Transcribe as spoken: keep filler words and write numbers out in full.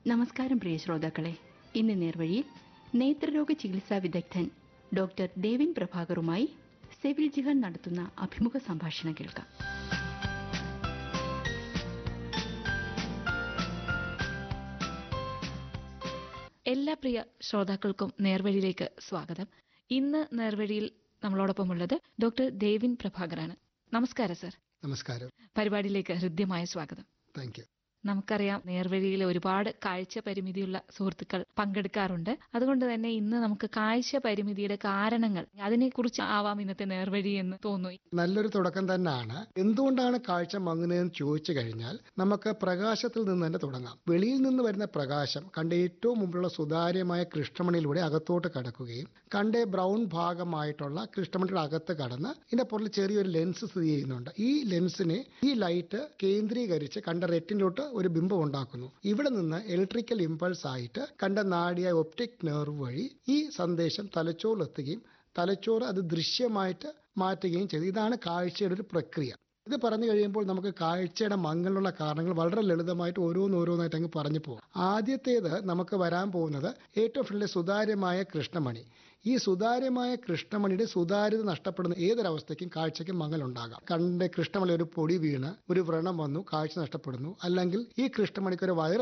നമസ്കാരം പ്രിയ ശ്രോതാക്കളെ. ഇന്ന് നേർവഴിയിൽ നേത്രരോഗ ചികിത്സാ വിദഗ്ധൻ ഡോക്ടർ ദേവിൻ പ്രഭാകറുമായി സെവിൽ ജിഹാൻ നടത്തുന്ന അഭിമുഖ സംഭാഷണം കേൾക്കാം. എല്ലാ പ്രിയ ശ്രോതാക്കൾക്കും നേർവഴിയിലേക്ക് സ്വാഗതം. ഇന്ന് നേർവഴിയിൽ നമ്മളോടൊപ്പമുള്ളത് ഡോക്ടർ ദേവിൻ പ്രഭാകറാണ്. നമസ്കാരം സർ. നമസ്കാരം. പരിപാടിയിലേക്ക് ഹൃദ്യമായ സ്വാഗതം. Thank you. നമുക്കറിയാം, നേർവഴിയിൽ ഒരുപാട് കാഴ്ച പരിമിതിയുള്ള സുഹൃത്തുക്കൾ പങ്കെടുക്കാറുണ്ട്. അതുകൊണ്ട് തന്നെ ഇന്ന് നമുക്ക് കാഴ്ച പരിമിതിയുടെ കാരണങ്ങൾ, അതിനെക്കുറിച്ച് ആവാം ഇന്നത്തെ നേർവഴി എന്ന് തോന്നുന്നു. നല്ലൊരു തുടക്കം തന്നെയാണ്. എന്തുകൊണ്ടാണ് കാഴ്ച മങ്ങുന്നതെന്ന് ചോദിച്ചു കഴിഞ്ഞാൽ നമുക്ക് പ്രകാശത്തിൽ നിന്ന് തന്നെ തുടങ്ങാം. വെളിയിൽ നിന്ന് വരുന്ന പ്രകാശം കണ്ട ഏറ്റവും മുമ്പുള്ള സുതാര്യമായ കൃഷ്ണമണിയിലൂടെ അകത്തോട്ട് കടക്കുകയും കണ്ട ബ്രൗൺ ഭാഗമായിട്ടുള്ള കൃഷ്ണമണിയുടെ അകത്ത് കടന്ന് ഇതിന്റെ പുറകിൽ ചെറിയൊരു ലെൻസ് സ്ഥിതി ചെയ്യുന്നുണ്ട്. ഈ ലെൻസിനെ ഈ ലൈറ്റ് കേന്ദ്രീകരിച്ച് കണ്ട റെറ്റിനിലോട്ട് ഒരു ബിംബം ഉണ്ടാക്കുന്നു. ഇവിടെ നിന്ന് ഇലക്ട്രിക്കൽ ഇമ്പൾസ് ആയിട്ട് കണ്ട നാഡിയായ ഒപ്റ്റിക് നെർവ് വഴി ഈ സന്ദേശം തലച്ചോറിലെത്തുകയും തലച്ചോറ് അത് ദൃശ്യമായിട്ട് മാറ്റുകയും ചെയ്തു. ഇതാണ് കാഴ്ചയുടെ ഒരു പ്രക്രിയ. ഇത് പറഞ്ഞു കഴിയുമ്പോൾ നമുക്ക് കാഴ്ചയുടെ മങ്ങലിനുള്ള കാരണങ്ങൾ വളരെ ലളിതമായിട്ട് ഓരോന്നോരോന്നായിട്ട് അങ്ങ് പറഞ്ഞു പോകും. ആദ്യത്തേത് നമുക്ക് വരാൻ പോകുന്നത് ഏറ്റവും ഫ്രണ്ടിലെ സുതാര്യമായ കൃഷ്ണമണി. ഈ സുതാര്യമായ കൃഷ്ണമണിയുടെ സുതാര്യത നഷ്ടപ്പെടുന്ന ഏതൊരവസ്ഥയ്ക്കും കാഴ്ചയ്ക്ക് മങ്ങലുണ്ടാകാം. കണ്ണിന്റെ കൃഷ്ണമണി ഒരു പൊടി വീണ് ഒരു വ്രണം വന്നു, കാഴ്ച നഷ്ടപ്പെടുന്നു. അല്ലെങ്കിൽ ഈ കൃഷ്ണമണിക്ക് ഒരു വയർ